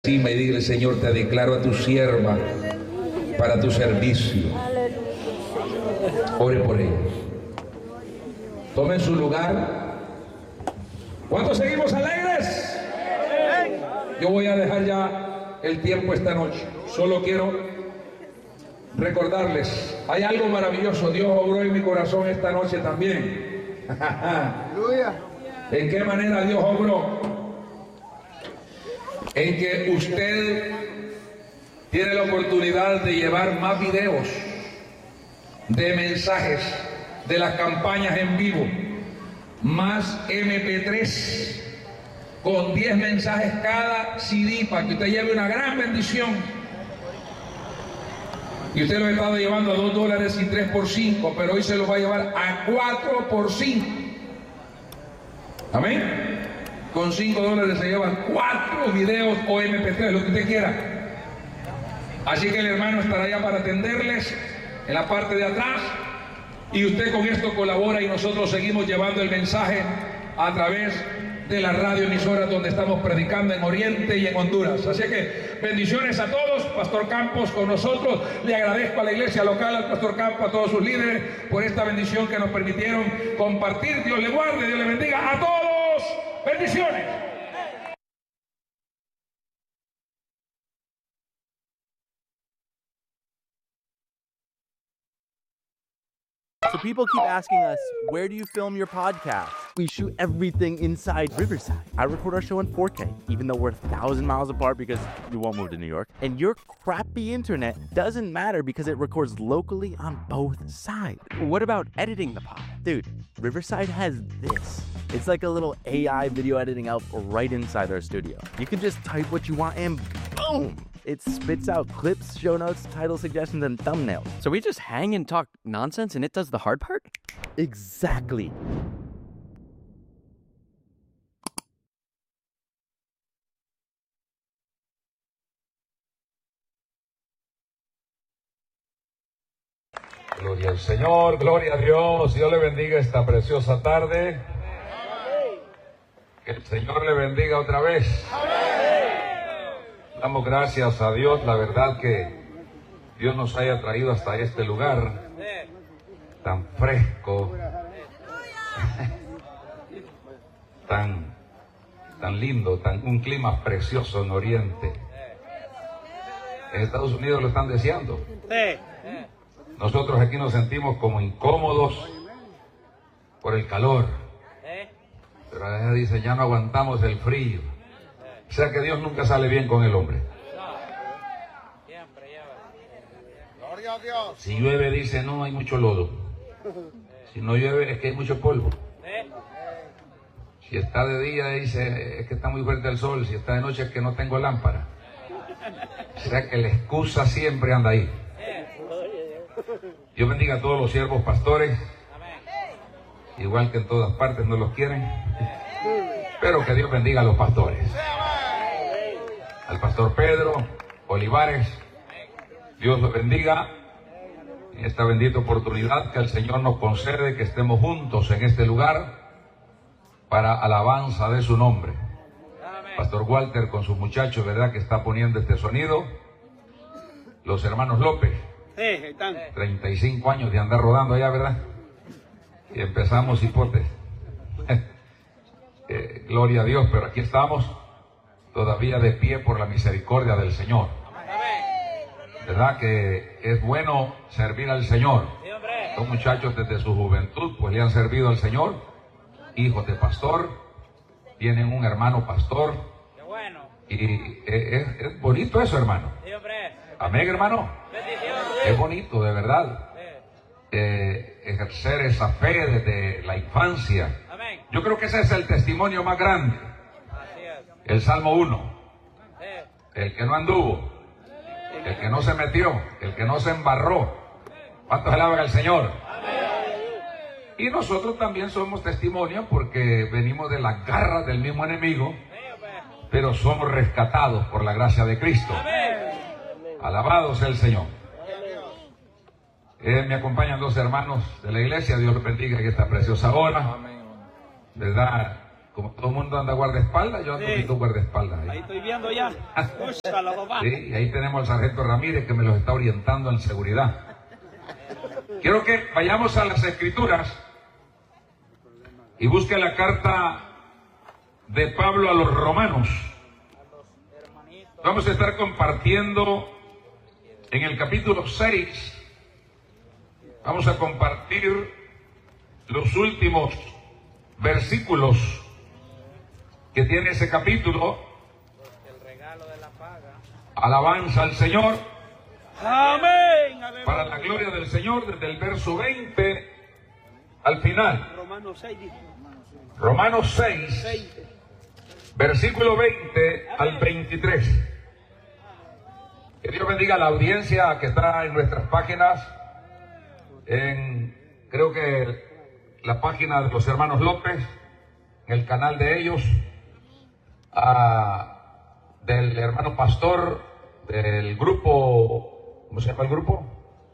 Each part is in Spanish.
Y dile: Señor, te declaro a tu sierva para tu servicio. Ore por ella. Tomen su lugar. ¿Cuántos seguimos alegres? Yo voy a dejar ya el tiempo esta noche. Solo quiero recordarles, hay algo maravilloso. Dios obró en mi corazón esta noche también. ¿En qué manera Dios obró? En que usted tiene la oportunidad de llevar más videos, de mensajes, de las campañas en vivo, más MP3, con 10 mensajes cada CD, para que usted lleve una gran bendición. Y usted lo ha estado llevando a $2 y 3 por 5, pero hoy se lo va a llevar a 4 por 5. Amén. Con $5 se llevan 4 videos o MP3, lo que usted quiera. Así que el hermano estará allá para atenderles en la parte de atrás. Y usted con esto colabora y nosotros seguimos llevando el mensaje a través de la radio emisora donde estamos predicando en Oriente y en Honduras. Así que bendiciones a todos. Pastor Campos con nosotros. Le agradezco a la iglesia local, al Pastor Campos, a todos sus líderes por esta bendición que nos permitieron compartir. Dios le guarde, Dios le bendiga a todos. Bendiciones. So people keep asking us, where do you film your podcast? We shoot everything inside Riverside. I record our show in 4K, even though we're 1,000 miles apart because we won't move to New York. And your crappy internet doesn't matter because it records locally on both sides. What about editing the pod? Dude, Riverside has this. It's like a little AI video editing out right inside our studio. You can just type what you want and boom! It spits out clips, show notes, title suggestions, and thumbnails. So we just hang and talk nonsense and it does the hard part? Exactly. Gloria al Señor, gloria a Dios. Dios le bendiga esta preciosa tarde. Que el Señor le bendiga otra vez. Damos gracias a Dios, la verdad que Dios nos haya traído hasta este lugar tan fresco, tan lindo, un clima precioso en Oriente. En Estados Unidos lo están deseando. Nosotros aquí nos sentimos como incómodos por el calor, pero ella dice, ya no aguantamos el frío. O sea que Dios nunca sale bien con el hombre. Si llueve, dice, no, hay mucho lodo. Si no llueve, es que hay mucho polvo. Si está de día, dice, es que está muy fuerte el sol. Si está de noche, es que no tengo lámpara. O sea que la excusa siempre anda ahí. Dios bendiga a todos los siervos pastores. Igual que en todas partes no los quieren. Pero que Dios bendiga a los pastores. Al pastor Pedro Olivares, Dios los bendiga en esta bendita oportunidad que el Señor nos concede, que estemos juntos en este lugar para alabanza de su nombre. Pastor Walter con sus muchachos, ¿verdad?, que está poniendo este sonido. Los hermanos López, 35 años de andar rodando allá, ¿verdad? Y empezamos hipotes. Gloria a Dios, pero aquí estamos todavía de pie por la misericordia del Señor. ¿Verdad que es bueno servir al Señor? Los muchachos desde su juventud pues le han servido al Señor, hijos de pastor, tienen un hermano pastor. Y es bonito eso, hermano. Amén, hermano. Es bonito, de verdad, ejercer esa fe desde la infancia. Yo creo que ese es el testimonio más grande. El Salmo 1. El que no anduvo, el que no se metió, el que no se embarró. ¿Cuántos alaban al Señor? Y nosotros también somos testimonio porque venimos de las garras del mismo enemigo, pero somos rescatados por la gracia de Cristo. Alabado sea el Señor. Me acompañan dos hermanos de la iglesia. Dios los bendiga en esta preciosa hora. ¿Verdad? Como todo el mundo anda guardaespaldas, yo ando con guardaespaldas. Ahí estoy viendo ya. Úsalo, papá. Sí, y ahí tenemos al sargento Ramírez que me los está orientando en seguridad. Quiero que vayamos a las Escrituras y busque la carta de Pablo a los Romanos. Vamos a estar compartiendo en el capítulo 6. Vamos a compartir los últimos versículos que tiene ese capítulo. El regalo de la paga. Alabanza al Señor. Amén. Para la gloria del Señor, desde el verso 20 al final. Romanos 6 dice. Romanos 6, versículo 20 al 23. Que Dios bendiga a la audiencia que está en nuestras páginas. Creo que la página de los hermanos López, en el canal de ellos, del hermano pastor, del grupo, ¿cómo se llama el grupo?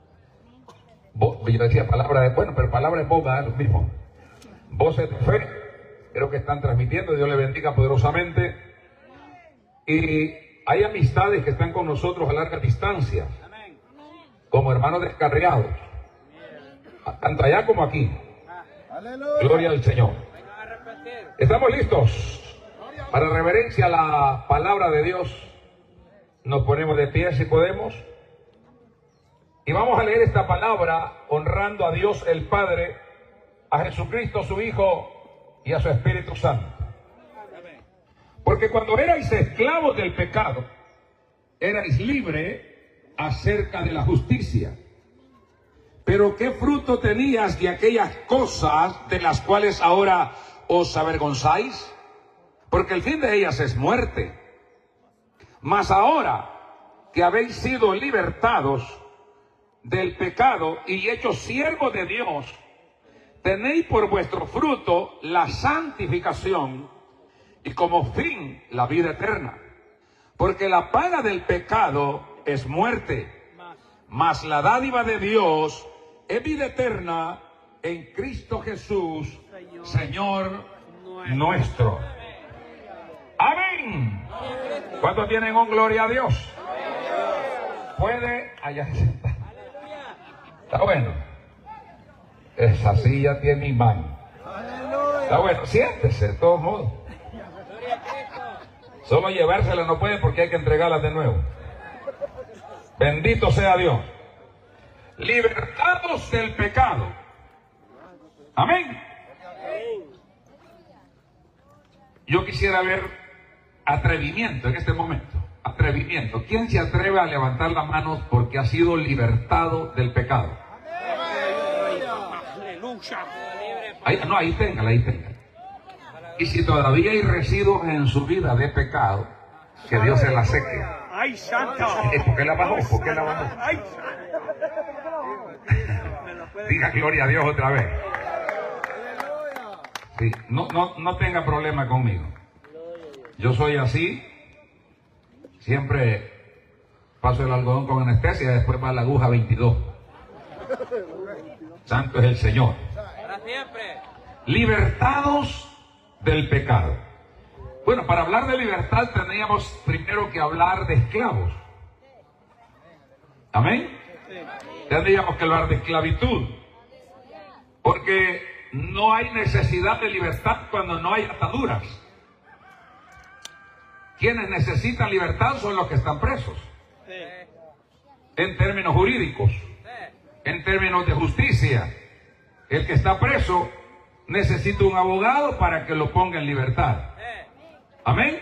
Yo decía palabra de, bueno, pero palabra de boga, es lo mismo. Voces de fe, creo que están transmitiendo, Dios le bendiga poderosamente. Y hay amistades que están con nosotros a larga distancia, como hermanos descarriados, tanto allá como aquí. Gloria al Señor. ¿Estamos listos? Para reverencia a la palabra de Dios, nos ponemos de pie si podemos. Y vamos a leer esta palabra honrando a Dios el Padre, a Jesucristo su Hijo y a su Espíritu Santo. Porque cuando erais esclavos del pecado, erais libres acerca de la justicia. Pero ¿qué fruto tenías de aquellas cosas de las cuales ahora os avergonzáis? Porque el fin de ellas es muerte. Mas ahora que habéis sido libertados del pecado y hechos siervos de Dios, tenéis por vuestro fruto la santificación y como fin la vida eterna. Porque la paga del pecado es muerte, mas la dádiva de Dios es vida eterna en Cristo Jesús, Señor nuestro. Amén. ¿Cuántos tienen un gloria a Dios? Puede, allá se está. Está bueno. Esa silla tiene imán. Está bueno, siéntese de todos modos. Solo llevársela no puede porque hay que entregarla de nuevo. Bendito sea Dios. Libertados del pecado. Amén. Yo quisiera ver atrevimiento en este momento. Atrevimiento. ¿Quién se atreve a levantar las manos porque ha sido libertado del pecado? Ahí téngala, ahí téngala. Y si todavía hay residuos en su vida de pecado, que Dios se la seque. ¡Ay, santo! ¿Por qué la bajó? ¿Por qué la bajó? ¡Ay! Diga gloria a Dios otra vez. Sí, no tenga problema conmigo. Yo soy así. Siempre paso el algodón con anestesia y después va la aguja 22. Santo es el Señor. Para siempre. Libertados del pecado. Bueno, para hablar de libertad teníamos primero que hablar de esclavos. Amén. Tendríamos que hablar de esclavitud. Porque no hay necesidad de libertad cuando no hay ataduras. Quienes necesitan libertad son los que están presos. En términos jurídicos, en términos de justicia, el que está preso necesita un abogado para que lo ponga en libertad. Amén.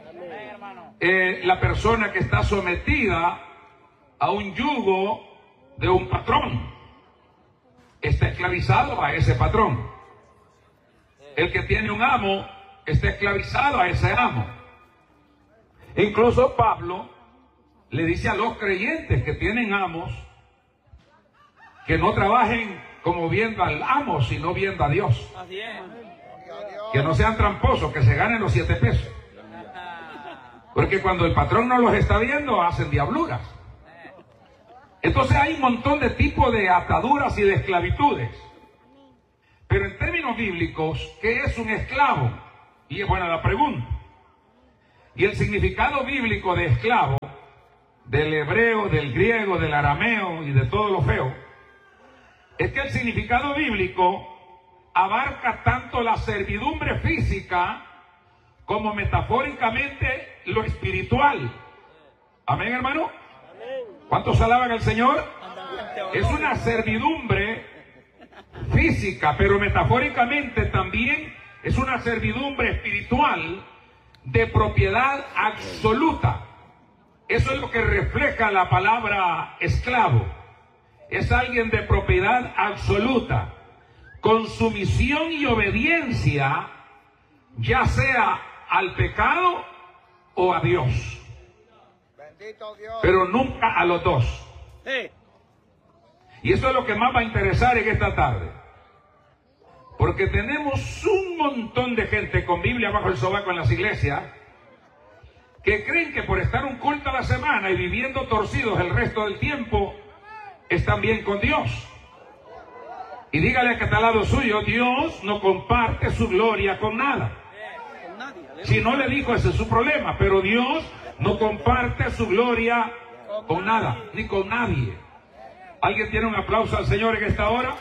La persona que está sometida a un yugo de un patrón está esclavizado a ese patrón. El que tiene un amo está esclavizado a ese amo. Incluso Pablo le dice a los creyentes que tienen amos que no trabajen como viendo al amo, sino viendo a Dios. Que no sean tramposos, que se ganen los 7 pesos. Porque cuando el patrón no los está viendo, hacen diabluras. Entonces hay un montón de tipos de ataduras y de esclavitudes. Pero en términos bíblicos, ¿qué es un esclavo? Y es buena la pregunta. Y el significado bíblico de esclavo, del hebreo, del griego, del arameo y de todo lo feo, es que el significado bíblico abarca tanto la servidumbre física como metafóricamente lo espiritual. Amén, hermano. ¿Cuántos alaban al Señor? Es una servidumbre física, pero metafóricamente también es una servidumbre espiritual de propiedad absoluta. Eso es lo que refleja la palabra esclavo. Es alguien de propiedad absoluta, con sumisión y obediencia, ya sea al pecado o a Dios. Bendito Dios. Pero nunca a los dos. Sí. Y eso es lo que más va a interesar en esta tarde. Porque tenemos un montón de gente con Biblia bajo el sobaco en las iglesias que creen que por estar un culto a la semana y viviendo torcidos el resto del tiempo, están bien con Dios. Y dígale que está al lado suyo, Dios no comparte su gloria con nada. Con nadie. Si no le dijo, ese es su problema, pero Dios no comparte su gloria con nada, ni con nadie. ¿Alguien tiene un aplauso al Señor en esta hora?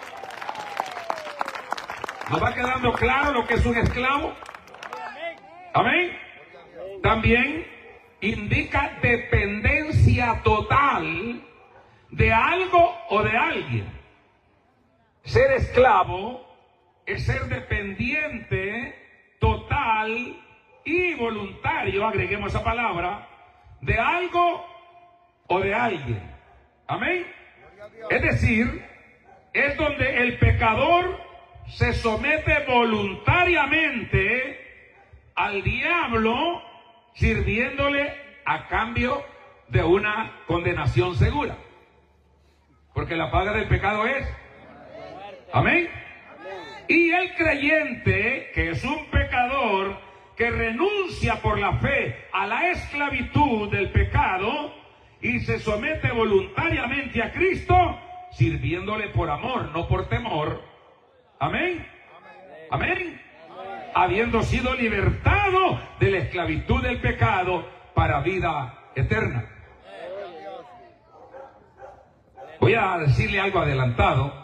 ¿Nos va quedando claro lo que es un esclavo? Amén. También indica dependencia total de algo o de alguien. Ser esclavo es ser dependiente total y voluntario, agreguemos esa palabra, de algo o de alguien. Amén. Es decir, es donde el pecador se somete voluntariamente al diablo, sirviéndole a cambio de una condenación segura. Porque la paga del pecado es... Amén. Y el creyente, que es un pecador, que renuncia por la fe a la esclavitud del pecado y se somete voluntariamente a Cristo, sirviéndole por amor, no por temor. Amén. Amén. Habiendo sido libertado de la esclavitud del pecado para vida eterna. Voy a decirle algo adelantado.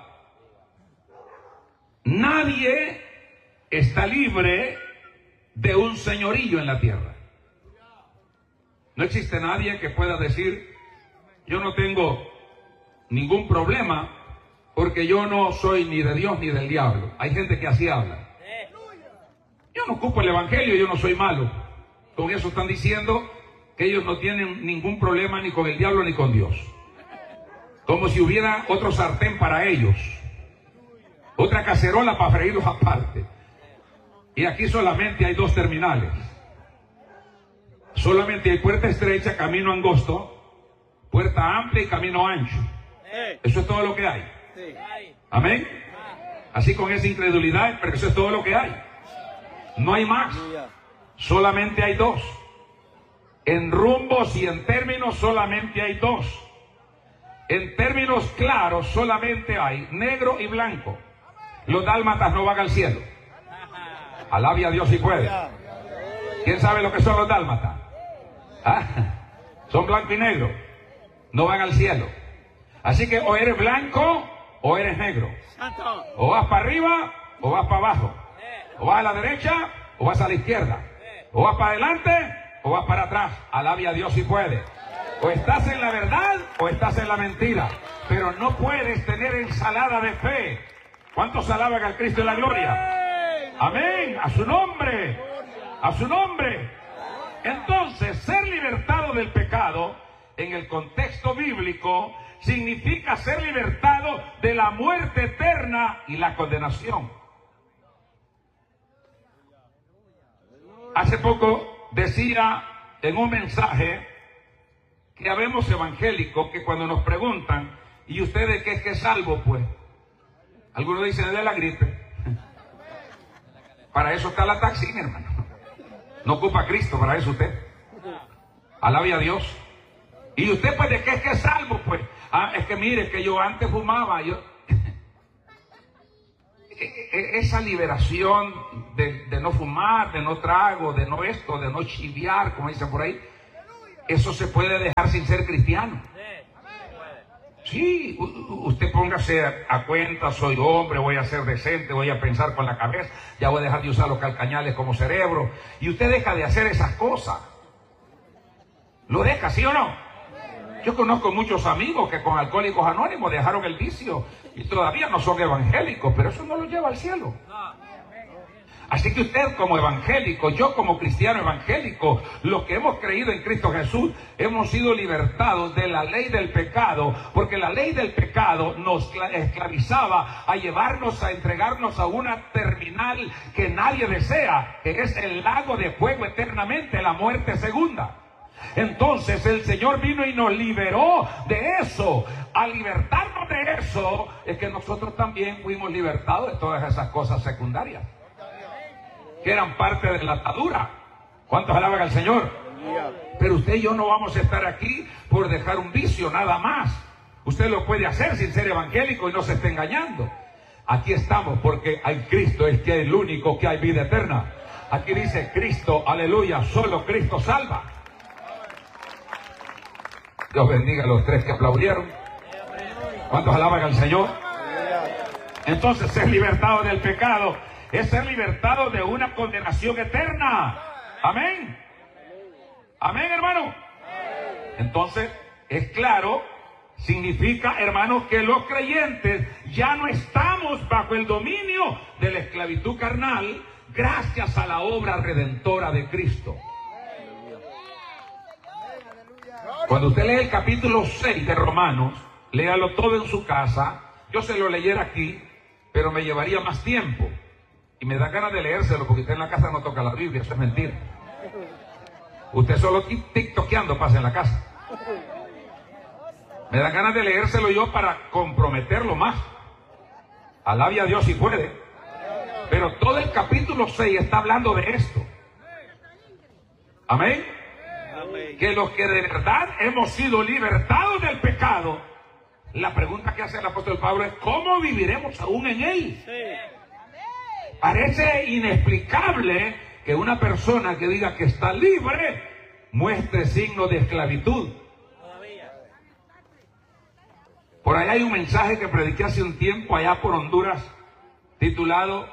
Nadie está libre de un señorío en la tierra. No existe nadie que pueda decir, yo no tengo ningún problema porque yo no soy ni de Dios ni del diablo. Hay gente que así habla. Yo no ocupo el evangelio, yo no soy malo. Con eso están diciendo que ellos no tienen ningún problema ni con el diablo ni con Dios. Como si hubiera otro sartén para ellos, otra cacerola para freírlos aparte. Y aquí solamente hay dos terminales. Solamente hay puerta estrecha, camino angosto, puerta amplia y camino ancho. Eso es todo lo que hay. Amén. Así con esa incredulidad, pero eso es todo lo que hay. No hay más. Solamente hay dos. En rumbos y en términos solamente hay dos. En términos claros solamente hay negro y blanco. Los dálmatas no van al cielo. Alabe a Dios si puede. ¿Quién sabe lo que son los dálmatas? ¿Ah? Son blanco y negro. No van al cielo. Así que o eres blanco o eres negro. O vas para arriba o vas para abajo. O vas a la derecha o vas a la izquierda. O vas para adelante o vas para atrás. Alabe a Dios si puede. O estás en la verdad o estás en la mentira. Pero no puedes tener ensalada de fe. ¿Cuántos alaban al Cristo de la gloria? Amén. A su nombre. A su nombre. Entonces, ser libertado del pecado en el contexto bíblico significa ser libertado de la muerte eterna y la condenación. Hace poco decía en un mensaje que habemos evangélicos que cuando nos preguntan, ¿y usted de qué es que es salvo? Pues algunos dicen de la gripe. Para eso está la taxina, hermano. No ocupa a Cristo para eso usted. Alabe a Dios. ¿Y usted pues de qué es que es salvo? Pues es que mire, que yo antes fumaba. esa liberación de no fumar, de no trago, de no esto, de no chiviar, como dicen por ahí, eso se puede dejar sin ser cristiano. Sí, usted póngase a cuenta, soy hombre, voy a ser decente, voy a pensar con la cabeza, ya voy a dejar de usar los calcañales como cerebro, y usted deja de hacer esas cosas. ¿Lo deja, sí o no? Yo conozco muchos amigos que con Alcohólicos Anónimos dejaron el vicio y todavía no son evangélicos, pero eso no los lleva al cielo. Así que usted como evangélico, yo como cristiano evangélico, los que hemos creído en Cristo Jesús, hemos sido libertados de la ley del pecado, porque la ley del pecado nos esclavizaba a llevarnos a entregarnos a una terminal que nadie desea, que es el lago de fuego eternamente, la muerte segunda. Entonces el Señor vino y nos liberó de eso. Al libertarnos de eso, es que nosotros también fuimos libertados de todas esas cosas secundarias que eran parte de la atadura. ¿Cuántos alaban al Señor? Pero usted y yo no vamos a estar aquí por dejar un vicio, nada más. Usted lo puede hacer sin ser evangélico y no se esté engañando. Aquí estamos porque hay Cristo, es que es el único que hay vida eterna. Aquí dice Cristo, aleluya, solo Cristo salva. Dios bendiga a los tres que aplaudieron. ¿Cuántos alaban al Señor? Entonces, ser libertado del pecado es ser libertado de una condenación eterna. Amén. Amén, hermano. Entonces, es claro, significa, hermanos, que los creyentes ya no estamos bajo el dominio de la esclavitud carnal gracias a la obra redentora de Cristo. Cuando usted lee el capítulo 6 de Romanos, léalo todo en su casa. Yo se lo leyera aquí, pero me llevaría más tiempo. Y me da ganas de leérselo, porque usted en la casa no toca la Biblia, eso es mentira. Usted solo tiktokeando pasa en la casa. Me da ganas de leérselo yo para comprometerlo más. Alabe a Dios si puede. Pero todo el capítulo 6 está hablando de esto. Amén. Que los que de verdad hemos sido libertados del pecado, la pregunta que hace el apóstol Pablo es: ¿cómo viviremos aún en él? Parece inexplicable que una persona que diga que está libre muestre signos de esclavitud. Por allá hay un mensaje que prediqué hace un tiempo allá por Honduras, titulado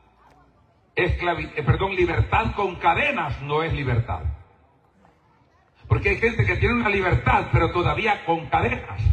libertad con cadenas no es libertad. Porque hay gente que tiene una libertad, pero todavía con cadenas.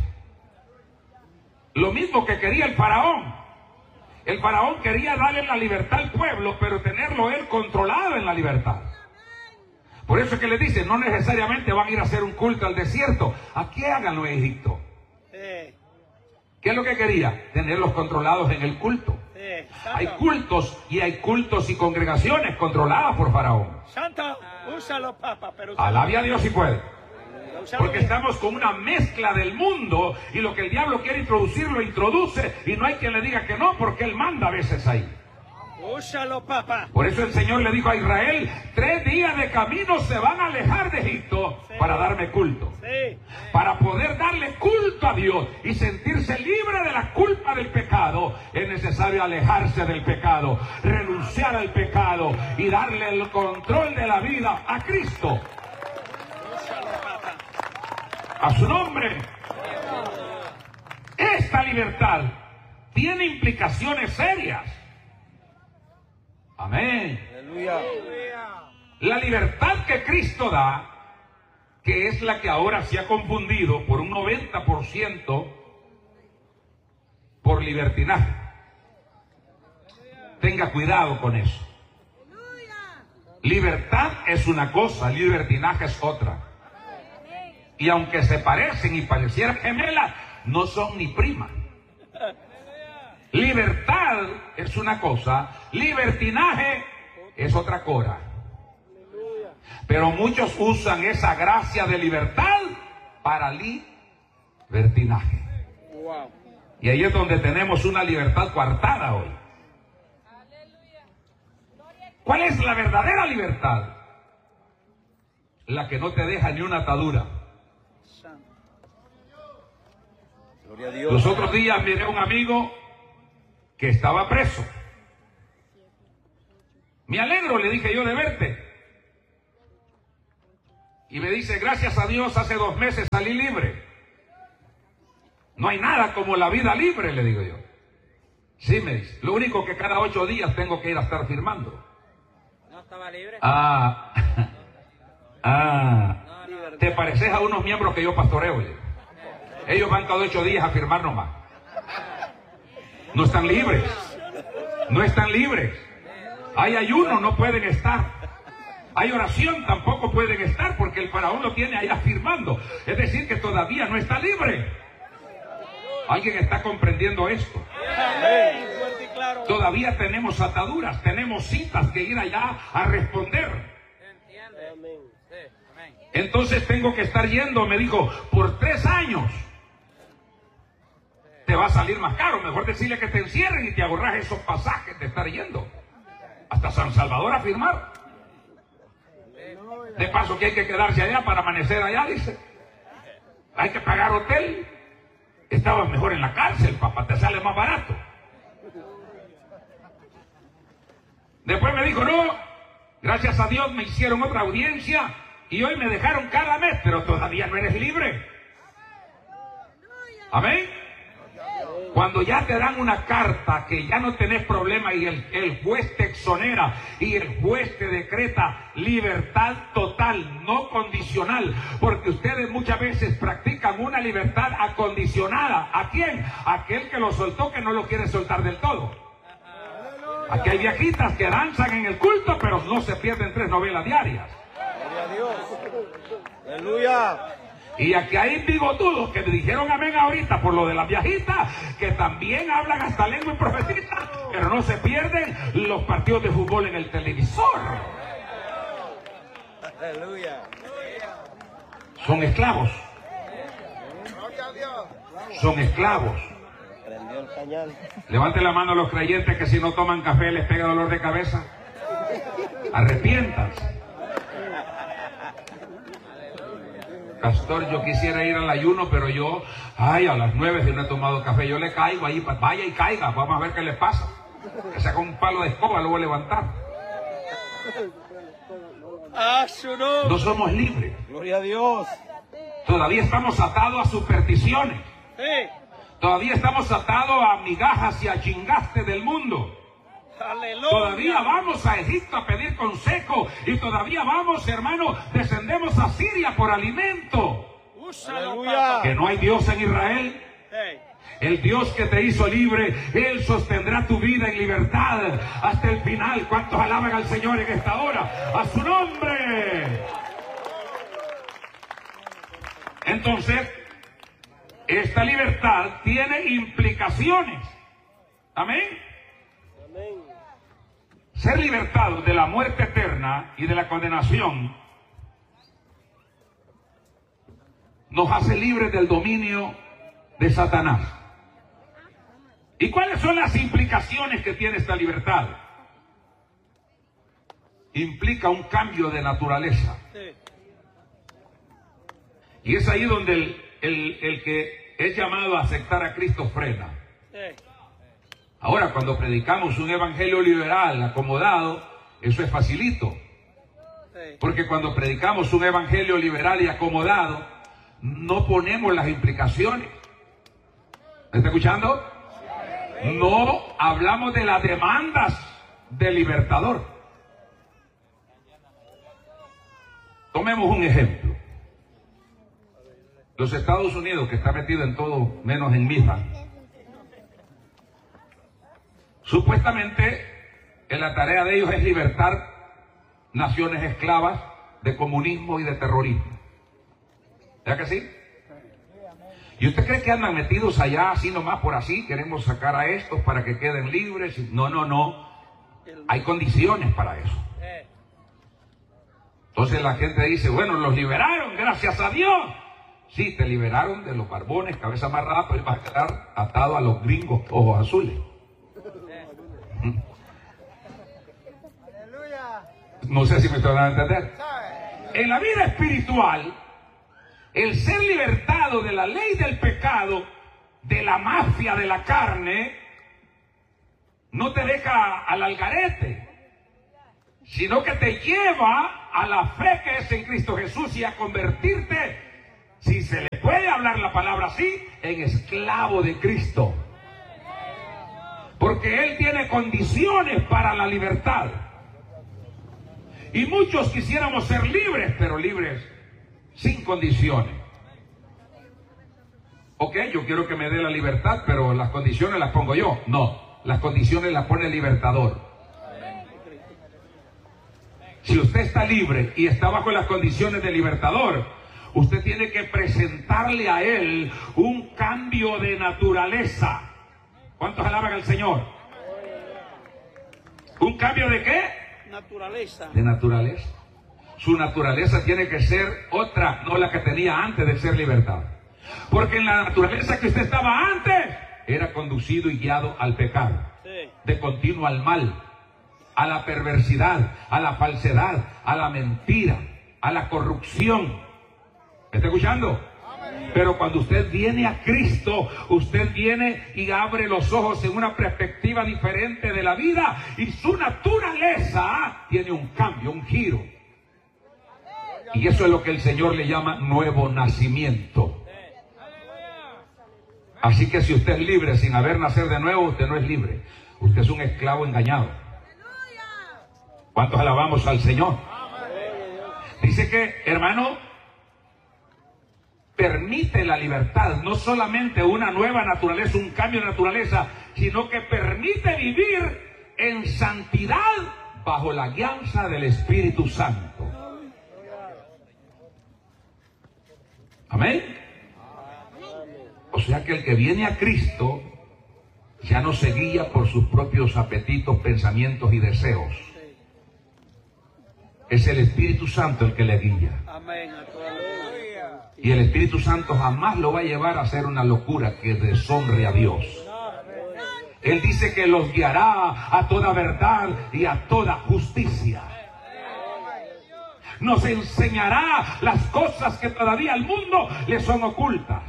Lo mismo que quería el faraón. El faraón quería darle la libertad al pueblo, pero tenerlo él controlado en la libertad. Por eso es que le dice, no necesariamente van a ir a hacer un culto al desierto. Aquí háganlo en Egipto. ¿Qué es lo que quería? Tenerlos controlados en el culto. Hay cultos y congregaciones controladas por faraón. Santo, úsalo, Papa, pero Alabe a Dios si puede. Porque estamos con una mezcla del mundo y lo que el diablo quiere introducir lo introduce y no hay quien le diga que no, porque él manda a veces ahí. úsalo, Papa. Por eso el Señor le dijo a Israel: 3 días de camino se van a alejar de Egipto para darme culto. Para poder darle culto a Dios y sentirse libre de la culpa del pecado, es necesario alejarse del pecado, renunciar al pecado y darle el control de la vida a Cristo. A su nombre. Esta libertad tiene implicaciones serias. Amén. La libertad que Cristo da, que es la que ahora se ha confundido por un 90% por libertinaje. Tenga cuidado con eso. Libertad es una cosa, libertinaje es otra. Y aunque se parecen y parecieran gemelas, no son ni primas. Libertad es una cosa, libertinaje es otra cosa. Pero muchos usan esa gracia de libertad para libertinaje. Y ahí es donde tenemos una libertad coartada hoy. ¿Cuál es la verdadera libertad? La que no te deja ni una atadura. Los otros días miré a un amigo que estaba preso. Me alegro, le dije yo, de verte. Y me dice, gracias a Dios, hace 2 meses salí libre. No hay nada como la vida libre, le digo yo. Sí, me dice. Lo único que cada 8 días tengo que ir a estar firmando. ¿No estaba libre? Te pareces a unos miembros que yo pastoreo. Oye. Ellos van cada 8 días a firmar nomás. No están libres. No están libres. Hay ayuno, no pueden estar. Hay oración, tampoco pueden estar porque el faraón lo tiene allá firmando. Es decir, que todavía no está libre. ¿Alguien está comprendiendo esto? Todavía tenemos ataduras, tenemos citas que ir allá a responder. Entonces tengo que estar yendo, me dijo, por 3 años. Te va a salir más caro, mejor decirle que te encierren y te ahorras esos pasajes de estar yendo hasta San Salvador a firmar. De paso que hay que quedarse allá para amanecer allá, dice. Hay que pagar hotel. Estabas mejor en la cárcel, papá, te sale más barato. Después me dijo, no, gracias a Dios me hicieron otra audiencia y hoy me dejaron cada mes, pero todavía no eres libre. Amén. Cuando ya te dan una carta que ya no tenés problema y el juez te exonera y el juez te decreta libertad total, no condicional, porque ustedes muchas veces practican una libertad acondicionada. ¿A quién? A aquel que lo soltó, que no lo quiere soltar del todo. Aquí hay viejitas que danzan en el culto, pero no se pierden 3 novelas diarias. Gloria a Dios. Aleluya. Y aquí hay bigotudos que me dijeron amén ahorita por lo de las viejitas, que también hablan hasta lengua y profetizan, pero no se pierden los partidos de fútbol en el televisor. Aleluya. Son esclavos. Son esclavos. Prendió el cañal. Levante la mano a los creyentes que si no toman café les pega dolor de cabeza. Arrepiéntanse. Pastor, yo quisiera ir al ayuno, pero yo, a las 9 si no he tomado café, yo le caigo ahí, vaya y caiga, vamos a ver qué le pasa. Que saca un palo de escoba, lo voy a levantar. No somos libres. Gloria a Dios. Todavía estamos atados a supersticiones. Sí. Todavía estamos atados a migajas y a chingaste del mundo. Aleluya. Todavía vamos a Egipto a pedir consejo y todavía vamos, hermano, descendemos a Siria por alimento. Aleluya. Que no hay Dios en Israel. Hey. El Dios que te hizo libre, Él sostendrá tu vida en libertad hasta el final. ¿Cuántos alaban al Señor en esta hora? ¡A su nombre! Entonces, esta libertad tiene implicaciones. Amén. Amén. Ser libertados de la muerte eterna y de la condenación nos hace libres del dominio de Satanás. ¿Y cuáles son las implicaciones que tiene esta libertad? Implica un cambio de naturaleza. Sí. Y es ahí donde el que es llamado a aceptar a Cristo frena. Sí. Ahora, cuando predicamos un evangelio liberal, acomodado, eso es facilito. Sí. Porque cuando predicamos un evangelio liberal y acomodado, no ponemos las implicaciones. ¿Me está escuchando? No hablamos de las demandas del libertador. Tomemos un ejemplo. Los Estados Unidos, que está metido en todo menos en misa, supuestamente la tarea de ellos es libertar naciones esclavas de comunismo y de terrorismo. ¿Verdad que sí? ¿Y usted cree que andan metidos allá así nomás por así? Queremos sacar a estos para que queden libres. No. Hay condiciones para eso. Entonces la gente dice, bueno, los liberaron, gracias a Dios. Sí, te liberaron de los barbones, cabeza amarrada, pero vas a quedar atado a los gringos ojos azules. No sé si me estoy dando a entender. En la vida espiritual, el ser libertado de la ley del pecado, de la mafia de la carne, no te deja al algarete. sino que te lleva a la fe que es en Cristo Jesús y a convertirte, si se le puede hablar la palabra así, en esclavo de Cristo. Porque Él tiene condiciones para la libertad. Y muchos quisiéramos ser libres, pero libres sin condiciones. Ok, yo quiero que me dé la libertad, pero las condiciones las pongo yo. No, las condiciones las pone el libertador. Si usted está libre y está bajo las condiciones del libertador, usted tiene que presentarle a Él un cambio de naturaleza. ¿Cuántos alaban al Señor? ¿Un cambio de qué? Naturaleza. De naturaleza. Su naturaleza tiene que ser otra, no la que tenía antes de ser libertad. Porque en la naturaleza que usted estaba antes, era conducido y guiado al pecado, Sí. de continuo al mal, a la perversidad, a la falsedad, a la mentira, a la corrupción. ¿Me está escuchando? Pero cuando usted viene a Cristo, usted viene y abre los ojos en una perspectiva diferente de la vida y su naturaleza tiene un cambio, un giro. Y eso es lo que el Señor le llama nuevo nacimiento. Así que si usted es libre sin haber nacido de nuevo, usted no es libre. Usted es un esclavo engañado. ¿Cuántos alabamos al Señor? Dice que, hermano, permite la libertad, no solamente una nueva naturaleza, un cambio de naturaleza, sino que permite vivir en santidad bajo la guianza del Espíritu Santo. Amén. O sea que el que viene a Cristo ya no se guía por sus propios apetitos, pensamientos y deseos. Es el Espíritu Santo el que le guía. Amén. A toda la Y el Espíritu Santo jamás lo va a llevar a hacer una locura que deshonre a Dios. Él dice que los guiará a toda verdad y a toda justicia. Nos enseñará las cosas que todavía al mundo le son ocultas.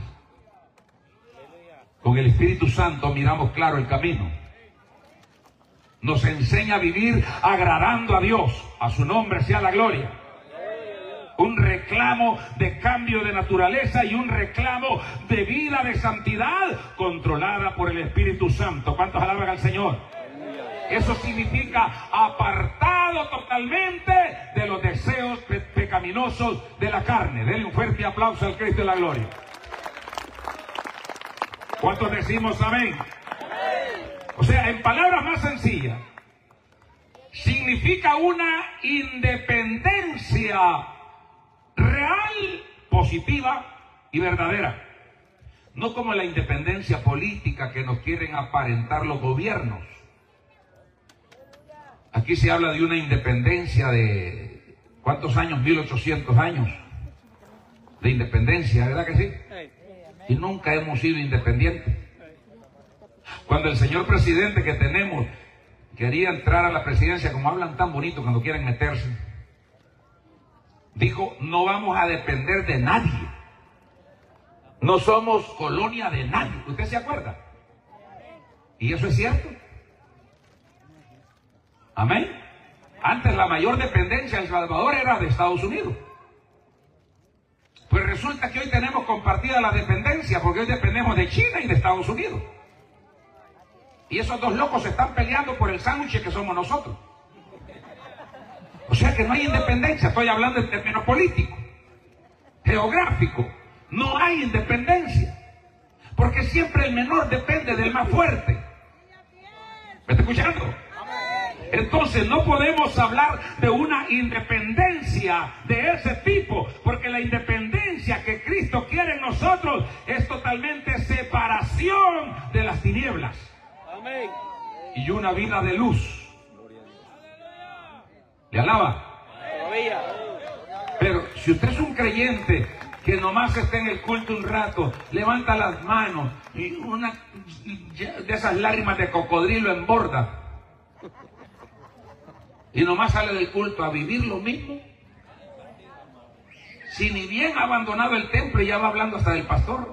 Con el Espíritu Santo miramos claro el camino. Nos enseña a vivir agradando a Dios. A su nombre sea la gloria. Un reclamo de cambio de naturaleza y un reclamo de vida de santidad controlada por el Espíritu Santo. ¿Cuántos alaban al Señor? Eso significa apartado totalmente de los deseos pecaminosos de la carne. Denle un fuerte aplauso al Cristo de la gloria. ¿Cuántos decimos amén? O sea, en palabras más sencillas, significa una independencia real, positiva y verdadera. No como la independencia política que nos quieren aparentar los gobiernos. Aquí se habla de una independencia de, ¿cuántos años? 1800 años de independencia, ¿verdad que sí? Y nunca hemos sido independientes. Cuando el señor presidente que tenemos quería entrar a la presidencia, como hablan tan bonito cuando quieren meterse, dijo, no vamos a depender de nadie. No somos colonia de nadie. ¿Usted se acuerda? ¿Y eso es cierto? Amén. Antes la mayor dependencia de El Salvador era de Estados Unidos. Pues resulta que hoy tenemos compartida la dependencia, porque hoy dependemos de China y de Estados Unidos. Y esos dos locos se están peleando por el sándwich que somos nosotros. O sea que no hay independencia. Estoy hablando en términos políticos, geográficos. No hay independencia. Porque siempre el menor depende del más fuerte. ¿Me está escuchando? Entonces no podemos hablar de una independencia de ese tipo, porque la independencia que Cristo quiere en nosotros es totalmente separación de las tinieblas. Amén. Y una vida de luz. ¿Le alaba? Todavía. Pero si usted es un creyente que nomás está en el culto un rato, levanta las manos y una de esas lágrimas de cocodrilo emborda, y nomás sale del culto a vivir lo mismo, si ni bien ha abandonado el templo y ya va hablando hasta del pastor.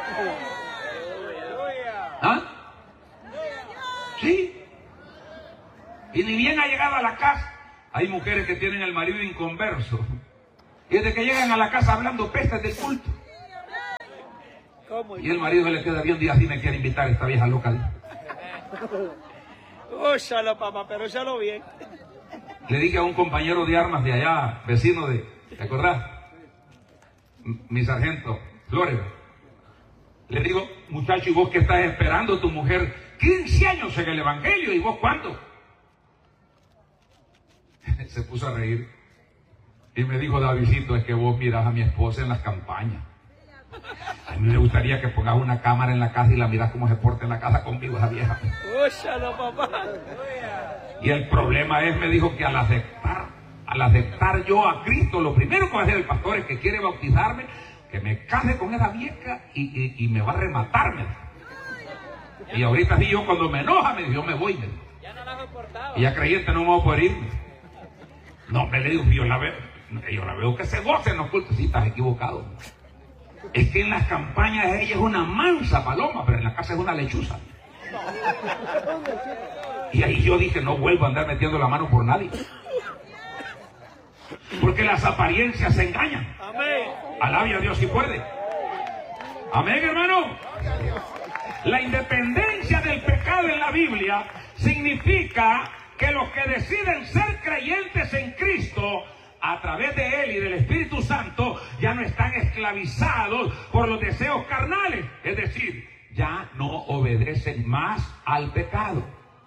¿Ah? Sí. Y ni bien ha llegado a la casa, Hay mujeres que tienen al marido inconverso y desde que llegan a la casa hablando pestes del culto. Y el marido le queda bien, día así me quiere invitar esta vieja loca. Óyalo, papá, pero óyalo bien. Le dije a un compañero de armas de allá, vecino de, ¿te acordás? Mi sargento Flores. Le digo, muchacho, ¿y vos qué estás esperando? Tu mujer 15 años en el evangelio, ¿y vos cuánto? Se puso a reír y me dijo, Davidcito, es que vos mirás a mi esposa en las campañas. A mí me gustaría que pongas una cámara en la casa y la mirás cómo se porta en la casa conmigo esa vieja. Óyalo, papá. Y el problema es, me dijo, que al aceptar yo a Cristo, lo primero que va a hacer el pastor es que quiere bautizarme, que me case con esa vieja y me va a rematarme. Y ahorita sí, yo cuando me enoja, me dijo, yo me voy. Me dijo. Ya no la has soportado. Y ya creyente no me voy a poder irme. No, me le digo, yo la veo que se goce en los cultos. Sí, estás equivocado. Es que en las campañas ella es una mansa paloma, pero en la casa es una lechuza. Y ahí yo dije, no vuelvo a andar metiendo la mano por nadie. Porque las apariencias se engañan. Amén. Alabe a Dios si puede. Amén, hermano. La independencia del pecado en la Biblia significa que los que deciden ser creyentes en Cristo a través de Él y del Espíritu Santo ya no están esclavizados por los deseos carnales. Es decir, ya no obedecen más al pecado.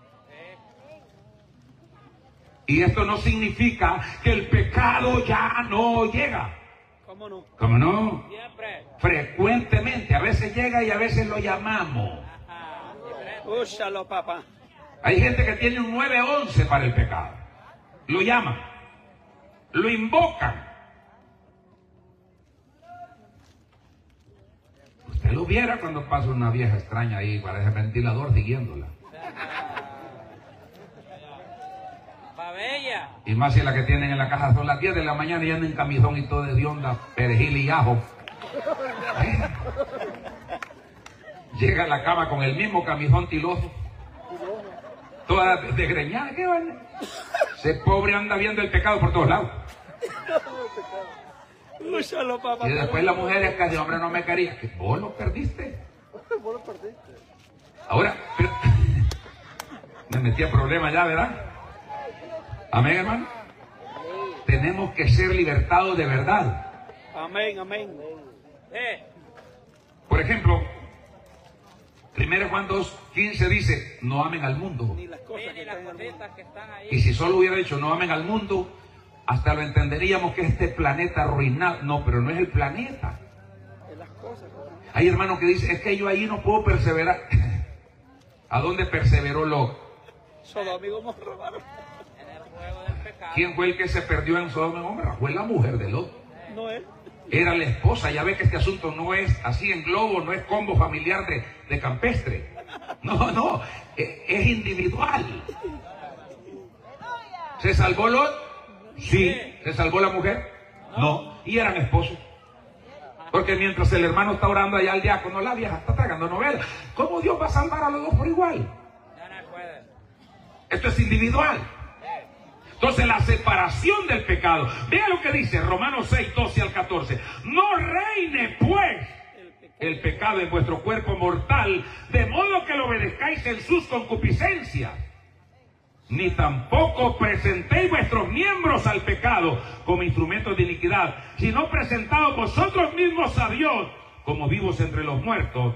Y esto no significa que el pecado ya no llega. ¿Cómo no? ¿Cómo no? Siempre. Frecuentemente, a veces llega y a veces lo llamamos. Óyalo, papá. Hay gente que tiene un 911 para el pecado. Lo llaman, lo invocan. Usted lo viera cuando pasa una vieja extraña ahí, parece ventilador siguiéndola. Bella. Y más si la que tienen en la casa son las 10 de la mañana y andan en camisón y todo de onda, perejil y ajo. Llega a la cama con el mismo camisón tiloso, toda desgreñada. ¿Qué vale? Ese pobre anda viendo el pecado por todos lados. Óyalo, papá. Y después la mujer es que ese hombre no me quería. Que vos lo perdiste. Ahora, pero, me metí a problemas ya, ¿verdad? Amén, hermano. Tenemos que ser libertados de verdad. Amén, amén. Por ejemplo, 1 Juan 2:15 dice, no amen al mundo. Ni las cosas que están ahí. Y si solo hubiera dicho no amen al mundo, hasta lo entenderíamos que este planeta arruinado. No, pero no es el planeta. Hay hermanos que dicen, es que yo ahí no puedo perseverar. ¿A dónde perseveró Lot? Sodoma y Gomorra. ¿Quién fue el que se perdió en Sodoma y Gomorra? Fue la mujer de Lot. No es. Era la esposa. Ya ve que este asunto no es así en globo, no es combo familiar de campestre. No, es individual. ¿Se salvó Lot? Sí. ¿Se salvó la mujer? No. Y eran esposos. Porque mientras el hermano está orando allá al diácono, la vieja está tragando novela. ¿Cómo Dios va a salvar a los dos por igual? Esto es individual. Entonces la separación del pecado. Vea lo que dice Romanos 6:12 al 14. No reine pues el pecado en vuestro cuerpo mortal, de modo que lo obedezcáis en sus concupiscencias. Ni tampoco presentéis vuestros miembros al pecado como instrumentos de iniquidad, sino presentaos vosotros mismos a Dios como vivos entre los muertos.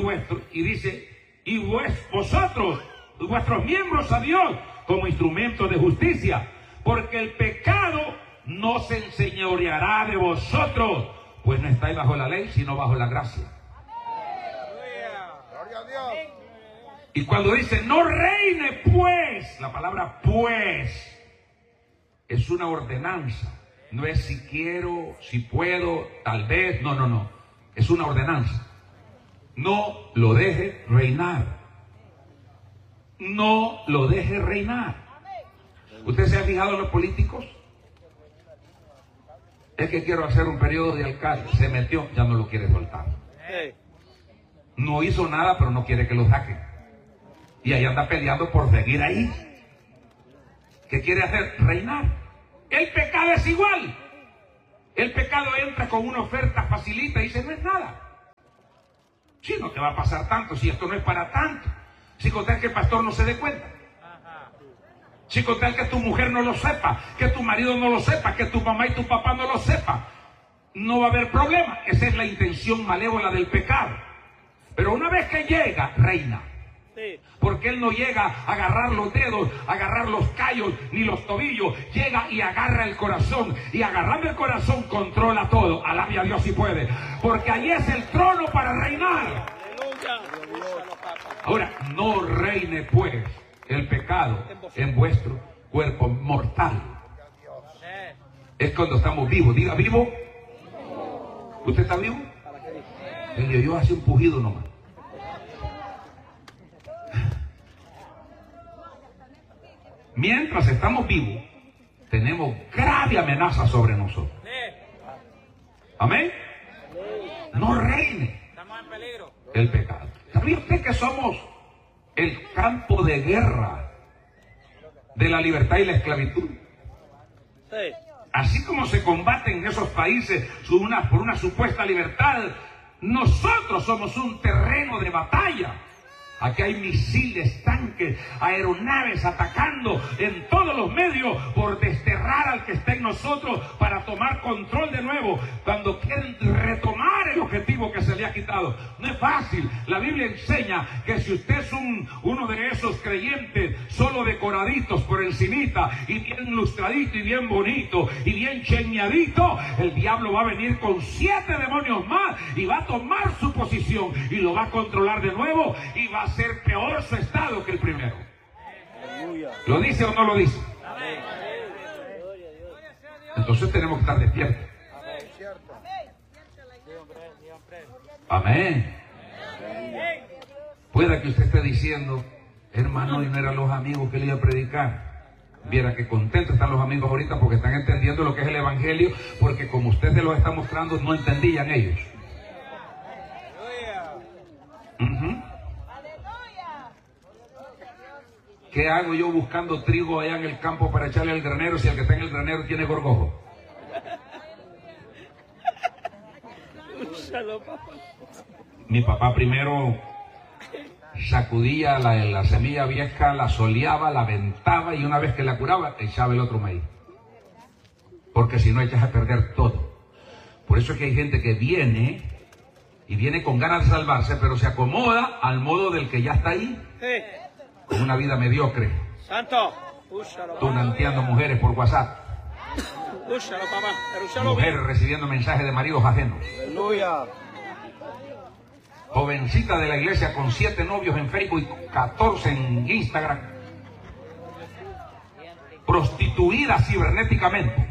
Vosotros, vuestros miembros a Dios como instrumentos de justicia. Porque el pecado no se enseñoreará de vosotros, pues no estáis bajo la ley, sino bajo la gracia. Gloria a Dios. Y cuando dice no reine pues, la palabra pues es una ordenanza. No es si quiero, si puedo, tal vez. No. Es una ordenanza. No lo deje reinar. No lo deje reinar. ¿Usted se ha fijado en los políticos? Es que quiero hacer un periodo de alcalde. Se metió, ya no lo quiere soltar. No hizo nada, pero no quiere que lo saquen. Y ahí anda peleando por seguir ahí. ¿Qué quiere hacer? Reinar. El pecado es igual. El pecado entra con una oferta facilita y dice, no es nada. Si no te va a pasar tanto, si esto no es para tanto. Si con tal que el pastor no se dé cuenta. Si con tal que tu mujer no lo sepa, que tu marido no lo sepa, que tu mamá y tu papá no lo sepan, no va a haber problema. Esa es la intención malévola del pecado. Pero una vez que llega, reina. Porque él no llega a agarrar los dedos, a agarrar los callos, ni los tobillos. Llega y agarra el corazón. Y agarrando el corazón controla todo. Alabe a Dios si puede. Porque allí es el trono para reinar. Ahora, no reine pues el pecado en vuestro cuerpo mortal. Es cuando estamos vivos. Diga, ¿vivo? ¿Usted está vivo? El yo hace un pujido nomás. Mientras estamos vivos, tenemos grave amenaza sobre nosotros. Amén. No reine el pecado. ¿Sabía usted que somos el campo de guerra de la libertad y la esclavitud? Así como se combaten en esos países por una supuesta libertad, nosotros somos un terreno de batalla. Aquí hay misiles, tanques, aeronaves atacando en todos los medios por desterrar al que está en nosotros para tomar control de nuevo cuando quieren retomar el objetivo que se le ha quitado. No es fácil. La Biblia enseña que si usted es uno de esos creyentes solo decoraditos por encimita y bien lustradito y bien bonito y bien cheñadito, el diablo va a venir con 7 demonios más y va a tomar su posición y lo va a controlar de nuevo y va a ser peor su estado que el primero. ¿Lo dice o no lo dice? Entonces tenemos que estar despiertos. Amén. Pueda que usted esté diciendo, hermano, y no eran los amigos que le iba a predicar. Viera que contentos están los amigos ahorita porque están entendiendo lo que es el evangelio, porque como usted se los está mostrando, no entendían ellos. ¿Qué hago yo buscando trigo allá en el campo para echarle al granero si el que está en el granero tiene gorgojo? Mi papá primero sacudía la semilla vieja, la soleaba, la aventaba y una vez que la curaba, echaba el otro maíz. Porque si no echas a perder todo. Por eso es que hay gente que viene y viene con ganas de salvarse, pero se acomoda al modo del que ya está ahí. Con una vida mediocre. Santo. Tunanteando mujeres por WhatsApp. Mujeres recibiendo mensajes de maridos ajenos. Aleluya. Jovencita de la iglesia con 7 novios en Facebook y 14 en Instagram. Prostituida cibernéticamente.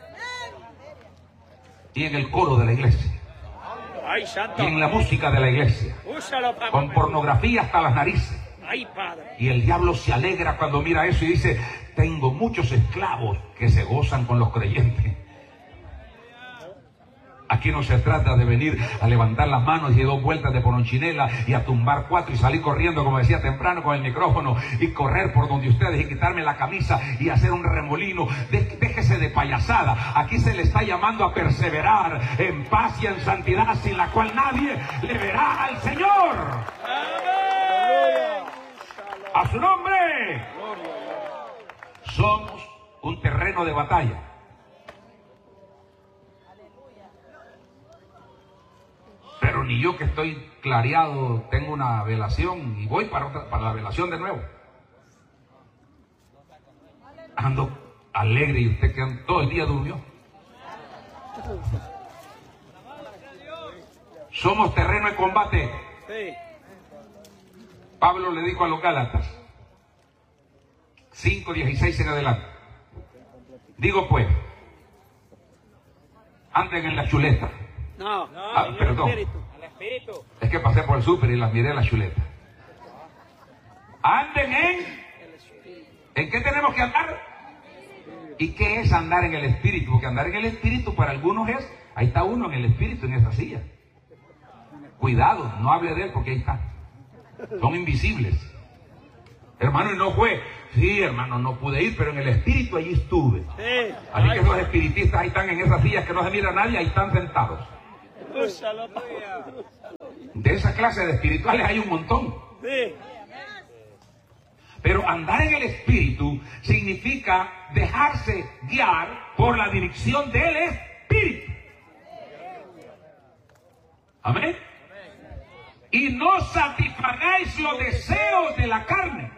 Y en el coro de la iglesia. Ay, santo. Y en la música de la iglesia. Con pornografía hasta las narices. Ay, Padre. Y el diablo se alegra cuando mira eso y dice, tengo muchos esclavos que se gozan con los creyentes. Aquí no se trata de venir a levantar las manos y 2 vueltas de poronchinela y a tumbar 4 y salir corriendo, como decía temprano, con el micrófono y correr por donde ustedes y quitarme la camisa y hacer un remolino. Déjese de payasada. Aquí se le está llamando a perseverar en paz y en santidad, sin la cual nadie le verá al Señor. ¡A su nombre! Somos un terreno de batalla. Pero ni yo que estoy clareado tengo una velación y voy para la velación de nuevo. Ando alegre y usted que todo el día durmió. Somos terreno de combate. Pablo le dijo a los Gálatas 5:16 en adelante. Digo pues, anden en la chuleta. No, perdón. el espíritu. Es que pasé por el súper y las miré en la chuleta. Anden ¿en qué tenemos que andar? ¿Y qué es andar en el espíritu? Porque andar en el espíritu para algunos es, ahí está uno en el espíritu en esa silla. Cuidado, no hable de él porque ahí está. Son invisibles. Hermano, y no fue. Sí, hermano, no pude ir, pero en el espíritu allí estuve. Sí. Así que los espiritistas ahí están en esas sillas que no se mira a nadie, ahí están sentados. Úsalo, tía. De esa clase de espirituales hay un montón. Sí. Pero andar en el espíritu significa dejarse guiar por la dirección del espíritu. Amén. Y no satisfagáis los deseos de la carne.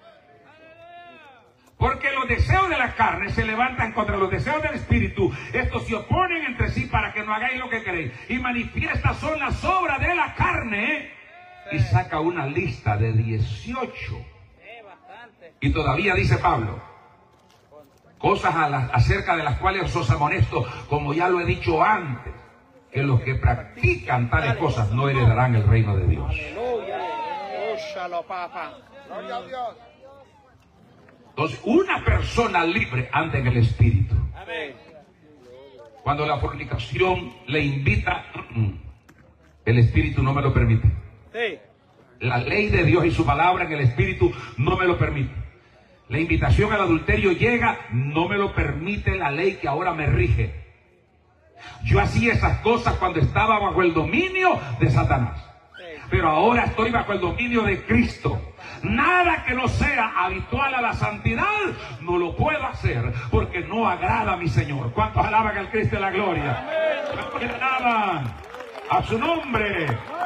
Porque los deseos de la carne se levantan contra los deseos del espíritu. Estos se oponen entre sí para que no hagáis lo que queréis. Y manifiestas son las obras de la carne. Y saca una lista de 18. Y todavía dice Pablo, cosas acerca de las cuales os amonesto, como ya lo he dicho antes, que los que practican tales cosas no heredarán el reino de Dios. Aleluya. Úsalo, papá. Gloria a Dios. Entonces, una persona libre anda en el espíritu. Amén. Cuando la fornicación le invita, el espíritu no me lo permite. Sí. La ley de Dios y su palabra en el espíritu no me lo permite. La invitación al adulterio llega, no me lo permite la ley que ahora me rige. Yo hacía esas cosas cuando estaba bajo el dominio de Satanás. Pero ahora estoy bajo el dominio de Cristo. Nada que no sea habitual a la santidad, no lo puedo hacer, porque no agrada a mi Señor. ¿Cuántos alaban al Cristo de la gloria? ¿Cuántos le alaban a su nombre?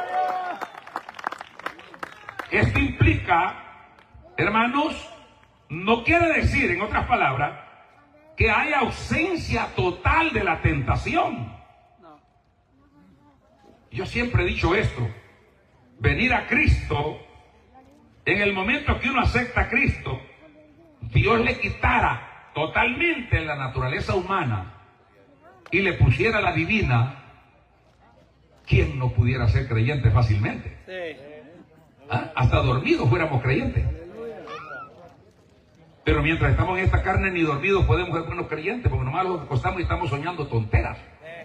Esto implica, hermanos, no quiere decir, en otras palabras, que hay ausencia total de la tentación. Yo siempre he dicho esto. Venir a Cristo, en el momento que uno acepta a Cristo, Dios le quitara totalmente la naturaleza humana y le pusiera la divina. ¿Quién no pudiera ser creyente fácilmente? Sí. ¿Ah? Hasta dormidos fuéramos creyentes. Pero mientras estamos en esta carne, ni dormidos podemos ser buenos creyentes, porque nomás nos acostamos y estamos soñando tonteras.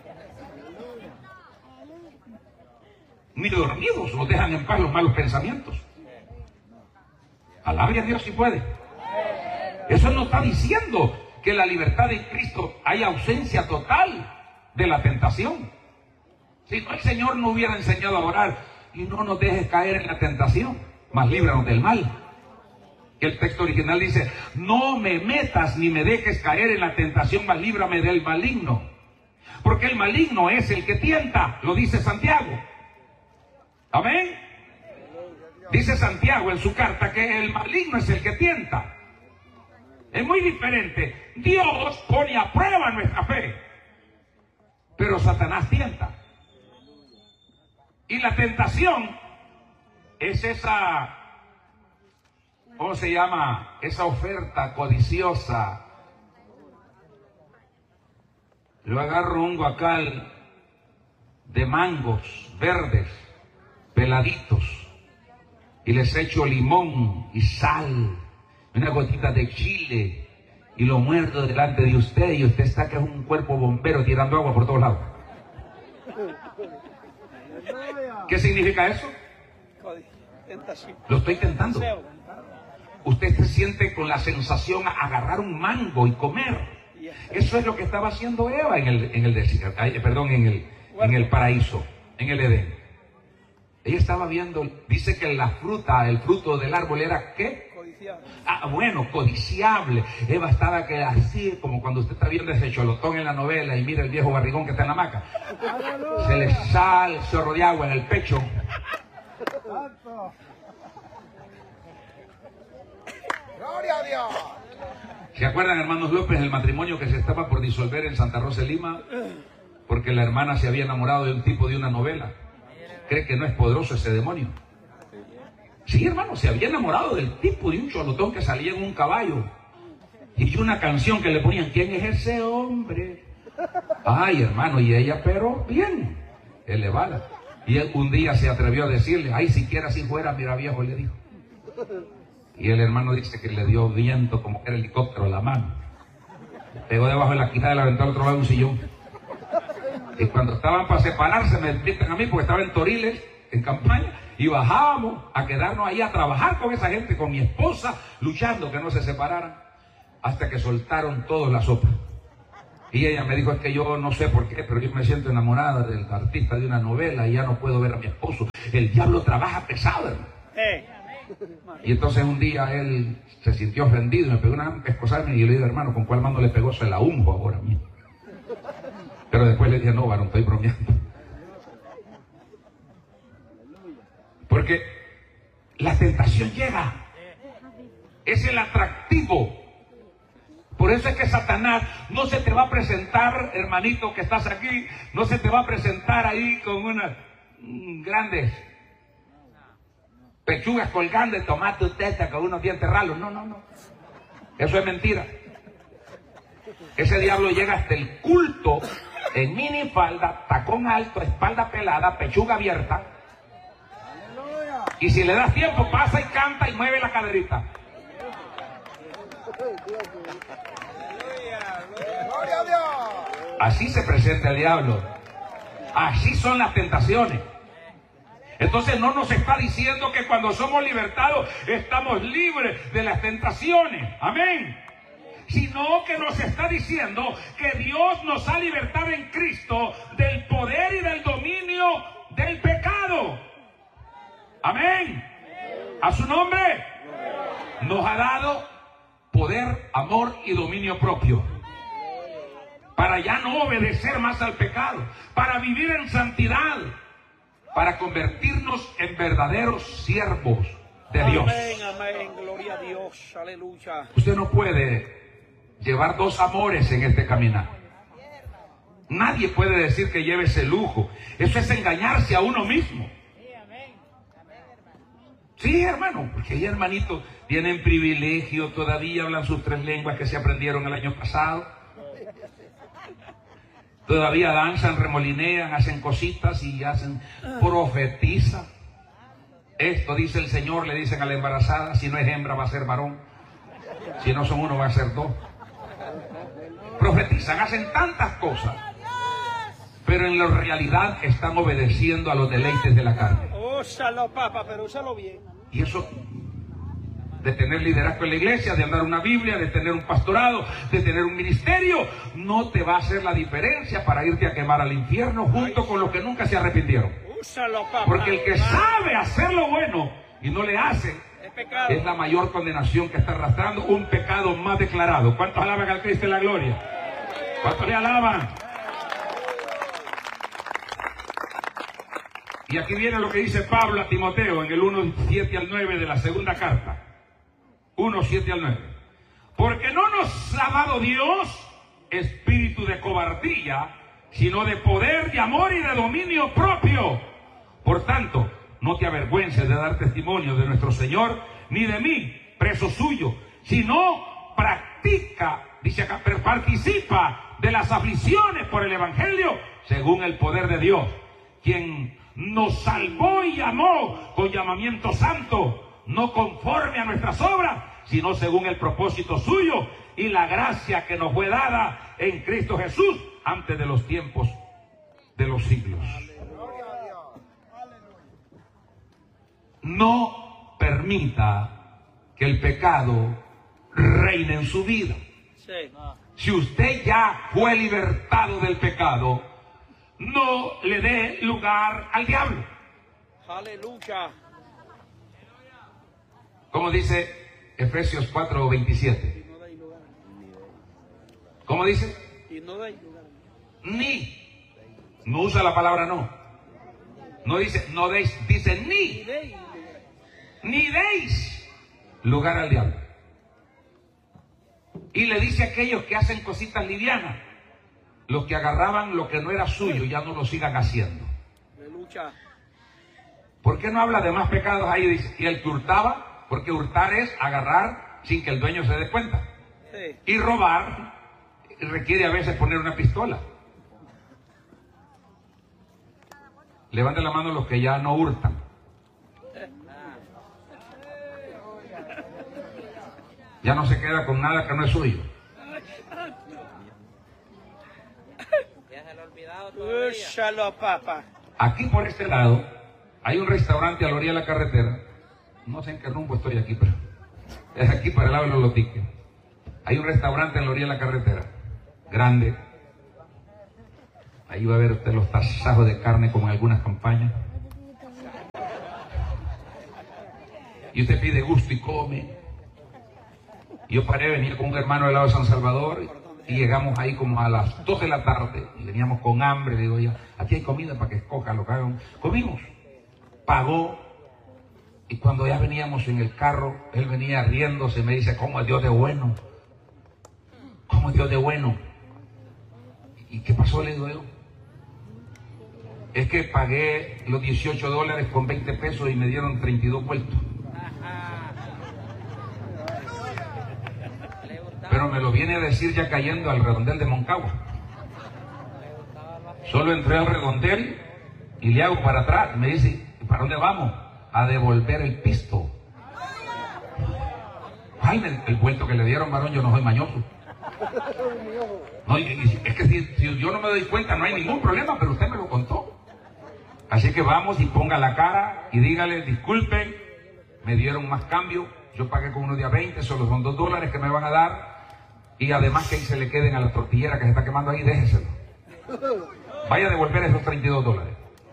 Ni dormidos nos dejan en paz los malos pensamientos. Alabe a Dios si puede. Eso no está diciendo que en la libertad de Cristo hay ausencia total de la tentación. Si no, el Señor no hubiera enseñado a orar: y no nos dejes caer en la tentación, mas líbranos del mal. El texto original dice: no me metas ni me dejes caer en la tentación, mas líbrame del maligno. Porque el maligno es el que tienta, lo dice Santiago. Amén. Dice Santiago en su carta que el maligno es el que tienta. Es muy diferente. Dios pone a prueba nuestra fe, pero Satanás tienta. Y la tentación es esa, ¿cómo se llama? Esa oferta codiciosa. Yo agarro un guacal de mangos verdes, peladitos, y les echo limón y sal, una gotita de chile, y lo muerdo delante de usted, y usted está que es un cuerpo bombero tirando agua por todos lados. ¿Qué significa eso? Tentación. Lo estoy tentando. Usted se siente con la sensación a agarrar un mango y comer. Eso es lo que estaba haciendo Eva en el paraíso, en el Edén. Ella estaba viendo, dice que la fruta, el fruto del árbol era ¿qué? Codiciable. Ah, bueno, codiciable. Eva estaba que así, como cuando usted está viendo ese cholotón en la novela y mira el viejo barrigón que está en la hamaca. Se le sale el chorro de agua en el pecho. Gloria a Dios. ¿Se acuerdan, hermanos López, el matrimonio que se estaba por disolver en Santa Rosa de Lima? Porque la hermana se había enamorado de un tipo de una novela. ¿Cree que no es poderoso ese demonio? Sí, hermano, se había enamorado del tipo de un cholotón que salía en un caballo. Y una canción que le ponían: ¿quién es ese hombre? Ay, hermano, y ella, pero bien, elevada. Y él un día se atrevió a decirle: ay, siquiera si fuera, mira viejo, le dijo. Y el hermano dice que le dio viento como que era helicóptero a la mano. Pegó debajo de la quijada y la aventó al otro lado de un sillón. Y cuando estaban para separarse, me invitan a mí porque estaba en Toriles, en campaña, y bajábamos a quedarnos ahí a trabajar con esa gente, con mi esposa, luchando que no se separaran, hasta que soltaron todos la sopa. Y ella me dijo, es que yo no sé por qué, pero yo me siento enamorada del artista de una novela y ya no puedo ver a mi esposo. El diablo trabaja pesado, hermano. Y entonces un día él se sintió ofendido y me pegó una pescosada y yo le dije, hermano, ¿con cuál mano le pegó? Se la unjo ahora mismo. Pero después le dije, no, varón, estoy bromeando. Porque la tentación llega. Es el atractivo. Por eso es que Satanás no se te va a presentar, hermanito que estás aquí, no se te va a presentar ahí con unas grandes pechugas colgando de tomate teta con unos dientes ralos. No, no, no. Eso es mentira. Ese diablo llega hasta el culto en minifalda, tacón alto, espalda pelada, pechuga abierta. Y si le das tiempo, pasa y canta y mueve la caderita. Gloria a Dios. Así se presenta el diablo. Así son las tentaciones. Entonces no nos está diciendo que cuando somos libertados estamos libres de las tentaciones. Amén. Sino que nos está diciendo que Dios nos ha libertado en Cristo del poder y del dominio del pecado. Amén. A su nombre. Nos ha dado poder, amor y dominio propio. Para ya no obedecer más al pecado. Para vivir en santidad. Para convertirnos en verdaderos siervos de Dios. Amén, amén, gloria a Dios, aleluya. Usted no puede llevar dos amores en este caminar. Nadie puede decir que lleve ese lujo. Eso es engañarse a uno mismo. Sí, hermano, porque hay hermanitos tienen privilegio, todavía hablan sus 3 lenguas que se aprendieron el año pasado. Todavía danzan, remolinean, hacen cositas y hacen, profetizan. Esto dice el Señor, le dicen a la embarazada, si no es hembra va a ser varón. Si no son uno va a ser 2. Profetizan, hacen tantas cosas, pero en la realidad están obedeciendo a los deleites de la carne. Úsalo, papá, pero úsalo bien. Y eso, de tener liderazgo en la iglesia, de andar una Biblia, de tener un pastorado, de tener un ministerio, no te va a hacer la diferencia para irte a quemar al infierno junto con los que nunca se arrepintieron. Úsalo, papá. Porque el que sabe hacer lo bueno y no le hace, Es pecado. es la mayor condenación que está arrastrando, un pecado más declarado. ¿Cuántos alaban al Cristo en la gloria? ¿Cuántos le alaban? Y aquí viene lo que dice Pablo a Timoteo en el 1:7 al 9 de la segunda carta. 1:7 al 9. Porque no nos ha dado Dios espíritu de cobardía, sino de poder, de amor y de dominio propio. Por tanto, no te avergüences de dar testimonio de nuestro Señor, ni de mí, preso suyo, sino practica, dice acá, participa de las aflicciones por el Evangelio, según el poder de Dios, quien nos salvó y llamó con llamamiento santo, no conforme a nuestras obras, sino según el propósito suyo y la gracia que nos fue dada en Cristo Jesús antes de los tiempos de los siglos. No permita que el pecado reine en su vida. Sí. Si usted ya fue libertado del pecado, no le dé lugar al diablo. Aleluya. Como dice Efesios 4:27. ¿Cómo dice? Y no da lugar. Ni. No usa la palabra no. No dice no deis, dice ni. Ni deis lugar al diablo. Y le dice a aquellos que hacen cositas livianas, los que agarraban lo que no era suyo, ya no lo sigan haciendo. Aleluya. ¿Por qué no habla de más pecados ahí? Dice, y el que hurtaba, porque hurtar es agarrar sin que el dueño se dé cuenta. Sí. Y robar requiere a veces poner una pistola. Levanten la mano los que ya no hurtan. Ya no se queda con nada que no es suyo. Úsalo, papá. Aquí por este lado Hay un restaurante a la orilla de la carretera, no sé en qué rumbo estoy aquí, pero es aquí para el lado de los lotiques. Hay un restaurante en la orilla de la carretera, grande. Ahí va a ver usted los tasajos de carne como en algunas campañas. Y usted pide gusto y come. Yo paré, venía con un hermano del lado de San Salvador y llegamos ahí como a las 2 de la tarde y veníamos con hambre. Le digo yo, aquí hay comida para que escoja lo que hagan. Comimos, pagó, y cuando ya veníamos en el carro, él venía riéndose, me dice, ¿cómo es Dios de bueno? ¿Cómo es Dios de bueno? ¿Y qué pasó? Le digo yo. Es que pagué los $18 con 20 pesos y me dieron 32 vueltos. Pero me lo viene a decir ya cayendo al redondel de Moncagua. Solo entré al redondel y le hago para atrás. Me dice, ¿para dónde vamos? A devolver el pisto. Ay, el vuelto que le dieron, varón, yo no soy mañoso. No, es que si yo no me doy cuenta no hay ningún problema, pero usted me lo contó. Así que vamos y ponga la cara y dígale, disculpen, me dieron más cambio, yo pagué con uno de a 20, solo son $2 que me van a dar, y además que ahí se le queden a la tortillera que se está quemando ahí, déjeselo. Vaya a devolver esos $32.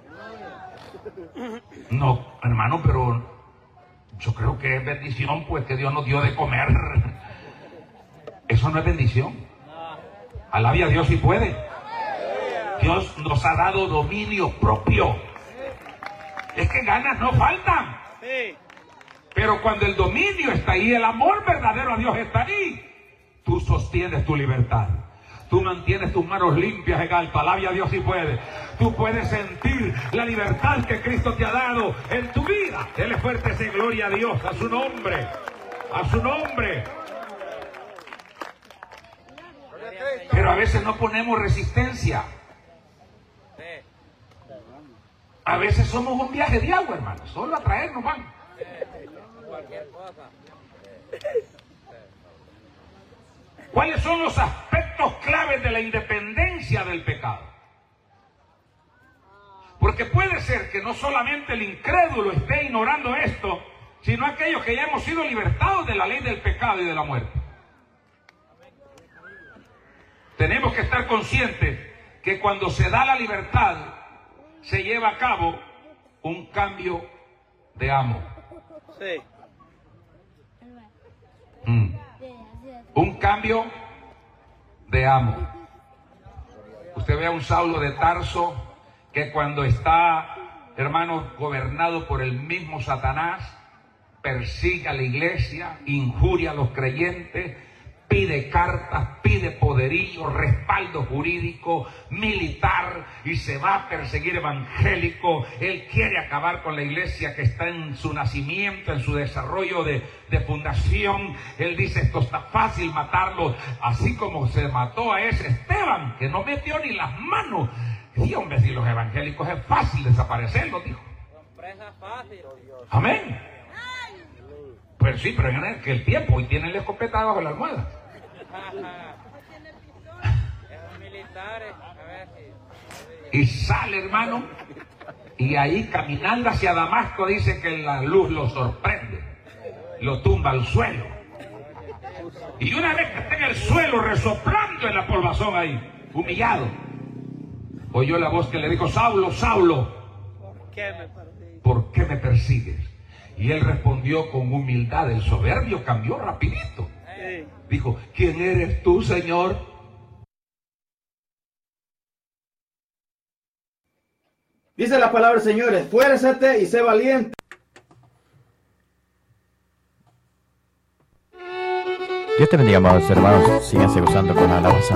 No, hermano, pero yo creo que es bendición, pues que Dios nos dio de comer. Eso no es bendición. Alabe a Dios si puede. Dios nos ha dado dominio propio. Es que ganas no faltan. Pero cuando el dominio está ahí, el amor verdadero a Dios está ahí, tú sostienes tu libertad. Tú mantienes tus manos limpias en alto. Alabe a Dios si puede. Tú puedes sentir la libertad que Cristo te ha dado en tu vida. Dele fuerte ese gloria a Dios, a su nombre. A su nombre. Pero a veces no ponemos resistencia. A veces somos un viaje de agua, hermano. Solo a traernos van. ¿Cuáles son los aspectos claves de la independencia del pecado? Porque puede ser que no solamente el incrédulo esté ignorando esto, sino aquellos que ya hemos sido libertados de la ley del pecado y de la muerte. Tenemos que estar conscientes que cuando se da la libertad, se lleva a cabo un cambio de amo. Sí. Un cambio de amo. Usted ve a un Saulo de Tarso que cuando está, hermanos, gobernado por el mismo Satanás, persigue a la iglesia, injuria a los creyentes, pide cartas, pide poderío, respaldo jurídico, militar, y se va a perseguir evangélico. Él quiere acabar con la iglesia que está en su nacimiento, en su desarrollo de fundación. Él dice, esto está fácil matarlo, así como se mató a ese Esteban, que no metió ni las manos. Sí, hombre, si los evangélicos es fácil desaparecerlos, dijo. Amén. Pues sí, pero en el tiempo, hoy tienen la escopeta bajo la almohada. Y sale, hermano, y ahí caminando hacia Damasco dice que la luz lo sorprende, lo tumba al suelo. Y una vez que está en el suelo resoplando en la polvazón ahí, humillado, oyó la voz que le dijo, Saulo, Saulo, ¿por qué me persigues? Y él respondió con humildad. El soberbio cambió rapidito. Dijo, ¿quién eres tú, Señor? Dice la palabra, señores, esfuérzate y sé valiente. Dios te bendiga, amados hermanos. Síganse gozando con la alabanza